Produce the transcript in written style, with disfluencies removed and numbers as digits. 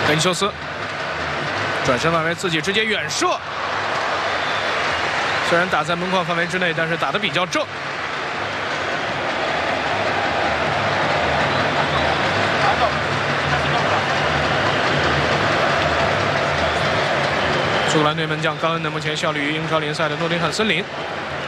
恩修斯转身外围自己直接远射，虽然打在门框范围之内，但是打得比较正。苏格兰队门将冈恩的目前效力于英超联赛的诺丁汉森林。